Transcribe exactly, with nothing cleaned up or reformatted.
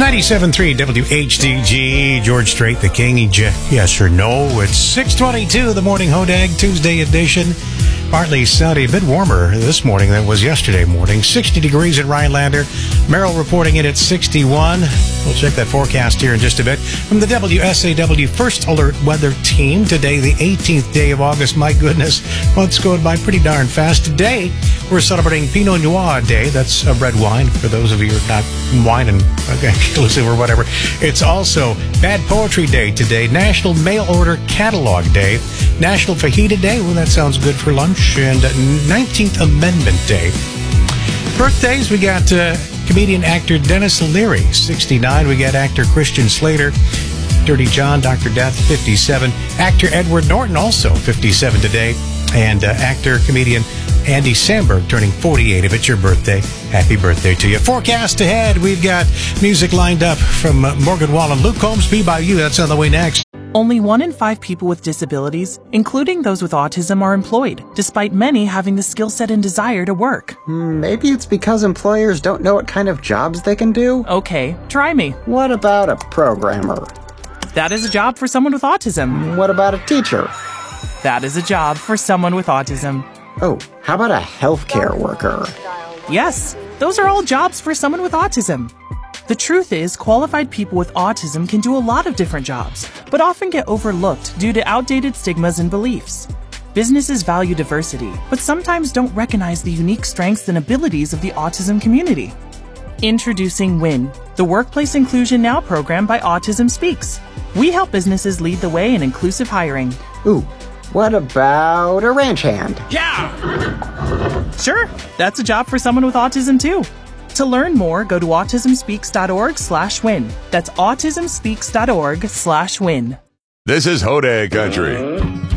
ninety-seven point three W H D G, George Strait, the King. Yes or no? It's six twenty-two, the Morning Hodag, Tuesday edition. Partly sunny, a bit warmer this morning than it was yesterday morning. sixty degrees at Rhinelander. Merrill reporting it at sixty-one. We'll check that forecast here in just a bit. From the W S A W First Alert Weather Team, today the eighteenth day of August. My goodness, month's going by pretty darn fast. Today, we're celebrating Pinot Noir Day. That's a red wine, for those of you who are not wine and exclusive or whatever. It's also Bad Poetry Day today, National Mail Order Catalog Day, National Fajita Day, well, that sounds good for lunch, and nineteenth Amendment Day. Birthdays, we got uh, comedian actor Dennis Leary, sixty-nine. We got actor Christian Slater, Dirty John, Doctor Death, fifty-seven. Actor Edward Norton, also fifty-seven today. And uh, actor, comedian Andy Samberg, turning forty-eight. If it's your birthday, happy birthday to you. Forecast ahead, we've got music lined up from uh, Morgan Wallen. Luke Combs, Be By You, that's on the way next. Only one in five people with disabilities, including those with autism, are employed, despite many having the skill set and desire to work. Maybe it's because employers don't know what kind of jobs they can do? Okay, try me. What about a programmer? That is a job for someone with autism. What about a teacher? That is a job for someone with autism. Oh, how about a healthcare worker? Yes, those are all jobs for someone with autism. The truth is, qualified people with autism can do a lot of different jobs, but often get overlooked due to outdated stigmas and beliefs. Businesses value diversity, but sometimes don't recognize the unique strengths and abilities of the autism community. Introducing WIN, the Workplace Inclusion Now program by Autism Speaks. We help businesses lead the way in inclusive hiring. Ooh, what about a ranch hand? Yeah! Sure, that's a job for someone with autism too. To learn more, go to autismspeaks.org slash win. That's autismspeaks.org slash win. This is Hodag Country.